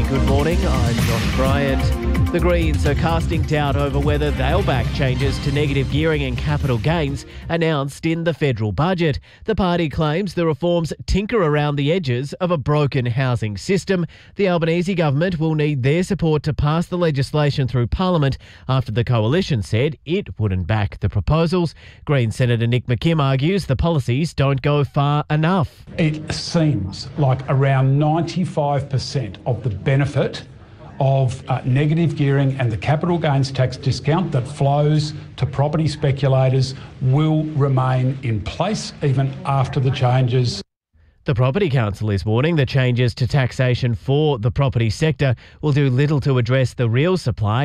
good morning. I'm Josh Bryant. The Greens are casting doubt over whether they'll back changes to negative gearing and capital gains announced in the federal budget. The party claims the reforms tinker around the edges of a broken housing system. The Albanese government will need their support to pass the legislation through Parliament after the coalition said it wouldn't back the proposals. Green Senator Nick McKim argues the policies don't go far enough. It seems like around 95% of the benefit of negative gearing and the capital gains tax discount that flows to property speculators will remain in place even after the changes. The Property Council is warning the changes to taxation for the property sector will do little to address the real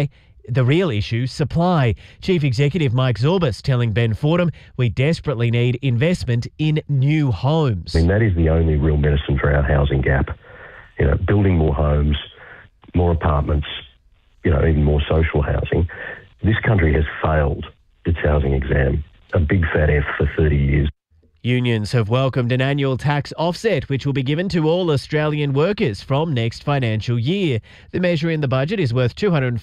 issue, supply. Chief Executive Mike Zorbas telling Ben Fordham we desperately need investment in new homes. That is the only real medicine for our housing gap. Building more homes, more apartments, even more social housing. This country has failed its housing exam, a big fat F for 30 years. Unions have welcomed an annual tax offset which will be given to all Australian workers from next financial year. The measure in the budget is worth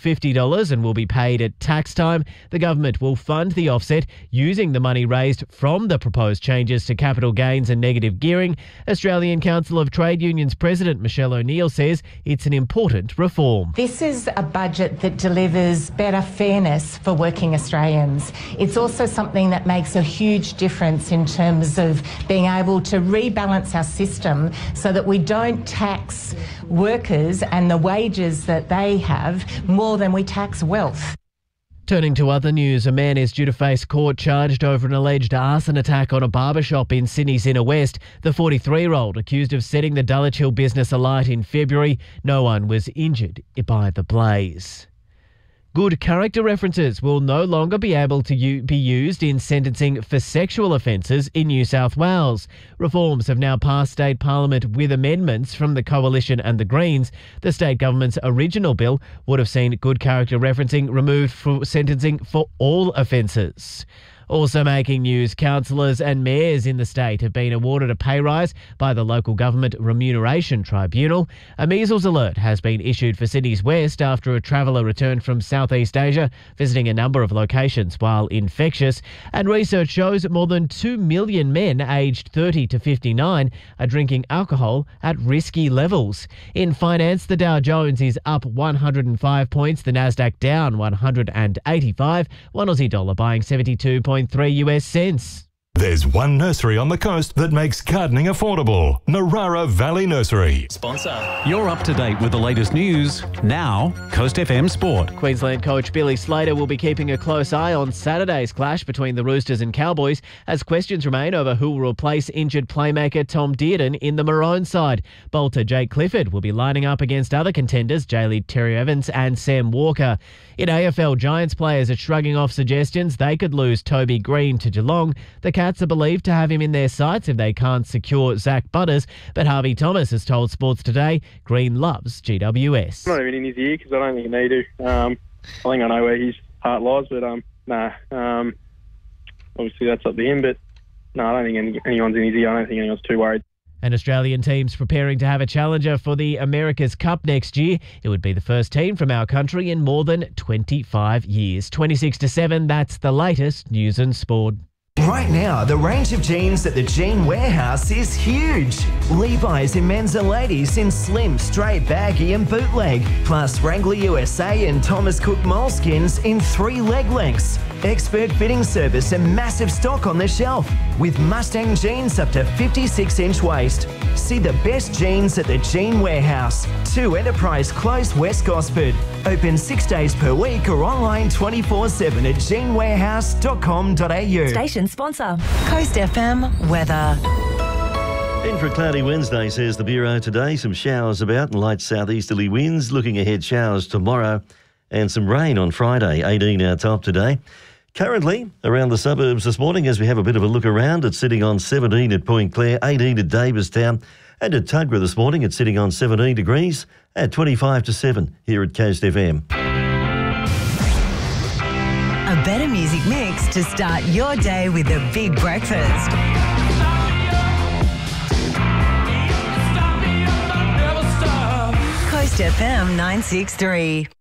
$250 and will be paid at tax time. The government will fund the offset using the money raised from the proposed changes to capital gains and negative gearing. Australian Council of Trade Unions President Michelle O'Neill says it's an important reform. This is a budget that delivers better fairness for working Australians. It's also something that makes a huge difference in terms of being able to rebalance our system so that we don't tax workers and the wages that they have more than we tax wealth. Turning to other news, a man is due to face court charged over an alleged arson attack on a barbershop in Sydney's inner west. The 43-year-old accused of setting the Dulwich Hill business alight in February. No one was injured by the blaze. Good character references will no longer be able to be used in sentencing for sexual offences in New South Wales. Reforms have now passed state parliament with amendments from the Coalition and the Greens. The state government's original bill would have seen good character referencing removed for sentencing for all offences. Also making news, councillors and mayors in the state have been awarded a pay rise by the Local Government Remuneration Tribunal. A measles alert has been issued for Sydney's West after a traveller returned from Southeast Asia, visiting a number of locations while infectious. And research shows more than 2 million men aged 30 to 59 are drinking alcohol at risky levels. In finance, the Dow Jones is up 105 points, the Nasdaq down 185, one Aussie dollar buying 72.3 US cents. There's one nursery on the coast that makes gardening affordable. Narara Valley Nursery. Sponsor. You're up to date with the latest news. Now, Coast FM Sport. Queensland coach Billy Slater will be keeping a close eye on Saturday's clash between the Roosters and Cowboys as questions remain over who will replace injured playmaker Tom Dearden in the Maroon side. Bolter Jake Clifford will be lining up against other contenders Jaylee Terry-Evans and Sam Walker. In AFL, Giants players are shrugging off suggestions they could lose Toby Green to Geelong. The Cats are believed to have him in their sights if they can't secure Zach Butters, but Harvey Thomas has told Sports Today Green loves GWS. Not even in his ear because I don't think you need to. I think I know where his heart lies, but obviously that's up to him, but no, I don't think anyone's in his ear. I don't think anyone's too worried. An Australian team's preparing to have a challenger for the America's Cup next year. It would be the first team from our country in more than 25 years. 26-7, that's the latest news and sport. Right now, the range of jeans at the Jean Warehouse is huge. Levi's in men's and ladies in slim, straight, baggy and bootleg. Plus Wrangler USA and Thomas Cook moleskins in 3 leg lengths. Expert fitting service and massive stock on the shelf. With Mustang jeans up to 56-inch waist. See the best jeans at the Jean Warehouse. 2 Enterprise Close, West Gosford. Open 6 days per week or online 24/7 at jeanwarehouse.com.au. Station sponsor, Coast FM weather. In for a cloudy Wednesday, says the Bureau today. Some showers about and light southeasterly winds. Looking ahead, showers tomorrow and some rain on Friday. 18 our top today. Currently, around the suburbs this morning, as we have a bit of a look around, it's sitting on 17 at Point Clare, 18 at Davistown, and at Tuggerah this morning, it's sitting on 17 degrees at 25-7 here at Coast FM. A better music mix to start your day with a big breakfast. Coast Coast FM 963.